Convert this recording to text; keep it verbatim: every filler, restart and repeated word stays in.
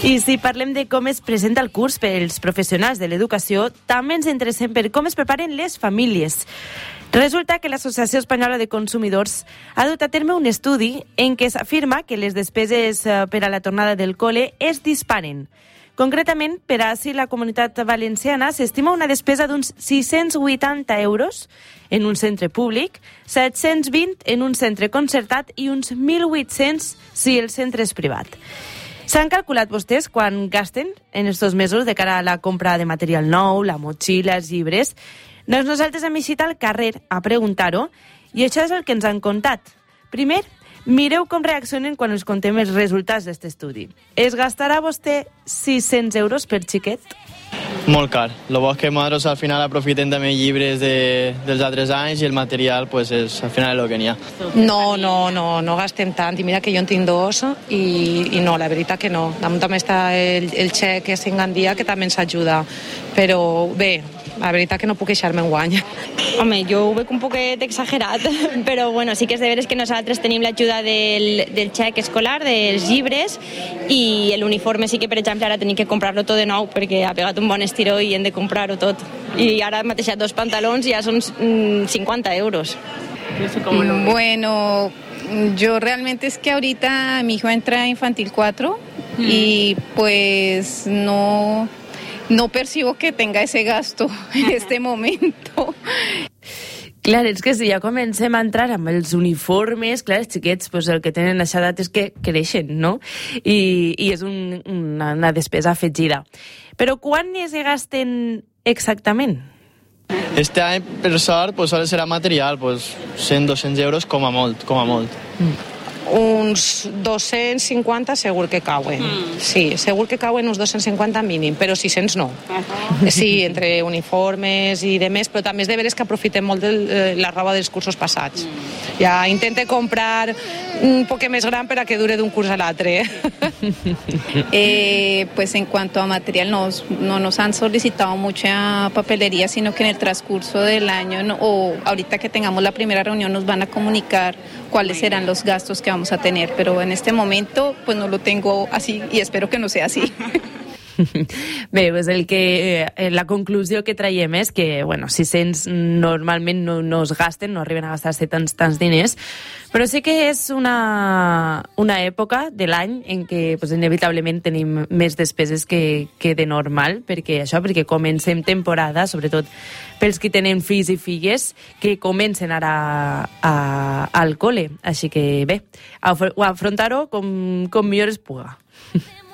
I si parlem de com es presenta el curs per als professionals de l'educació, també ens interessem per com es preparen les famílies. Resulta que l'Associació Espanyola de Consumidors ha dut a terme un estudi en què s'afirma que les despeses per a la tornada del col·le es disparen. Concretament, per a si la Comunitat Valenciana s'estima una despesa d'uns sis-cents vuitanta euros en un centre públic, set-cents vint en un centre concertat i uns mil vuit-cents si el centre és privat. S'han calculat vostès quan gasten en estos mesos de cara a la compra de material nou, la motxilla, els llibres? Doncs nosaltres hem eixit al carrer a preguntar-ho i això és el que ens han contat. Primer, mireu com reaccionen quan els contem els resultats d'aquest estudi. Es gastarà vostè sis-cents euros per xiquet? Molt car. Lo bo és que nosaltres al final aprofiten també llibres de, dels altres anys i el material pues, és, al final és el que n'hi ha. No, no, no, no gastem tant. I mira que jo en tinc dos i, i no, la veritat que no. També està el, el xec que és en Gandia que també ens ajuda. Però bé, la veritat que no puc queixar-me en guany. Home, jo ho veig un poquet exagerat, però bueno, sí que és de veres que nosaltres tenim l'ajuda del, del xec escolar, dels llibres, i l'uniforme sí que, per exemple, ara tenim que comprar-lo tot de nou perquè ha pegat un bon estiró i hem de comprar-ho tot. I ara mateix dos pantalons ja són cincuenta euros. Bueno, yo realmente es que ahorita mi hijo entra a infantil cuatro mm. y pues no... no percibo que tenga ese gasto en este momento. Clar, és que si ja comencem a entrar amb els uniformes, clar, els xiquets pues, el que tenen a aquesta edat és que creixen, no? I, i és un, una, una despesa afegida. Però quan es gasten exactament? Este any, per sort, pues, serà material, pues, cent a dos-cents euros com a molt, com a molt. Mm. Uns dos-cents cinquanta segur que cauen. Mm. Sí, segur que cauen uns dos-cents cinquanta mínim, però sis-cents no. Uh-huh. Sí, entre uniformes i demés, però també és de veres que aprofitem molt de la roba dels cursos passats. Mm. Ja intente comprar un poc més gran per a que dure d'un curs a l'altre. eh, pues en cuanto a material, no, no nos han solicitado mucha papelería, sino que en el transcurso del año no, o ahorita que tengamos la primera reunión nos van a comunicar cuáles serán los gastos que vamos a tener, pero en este momento pues no lo tengo así y espero que no sea así. Bé, pues el que, eh, la conclusió que traiem és que, bueno, sis-cents normalment no, no es gasten, no arriben a gastar-se tants, tants diners, però sí que és una, una època de l'any en què pues, inevitablement tenim més despeses que, que de normal, perquè això, perquè comencem temporada, sobretot pels que tenen fills i filles, que comencen ara a, al col·le. Així que bé, a afrontar-ho com, com millor es puga.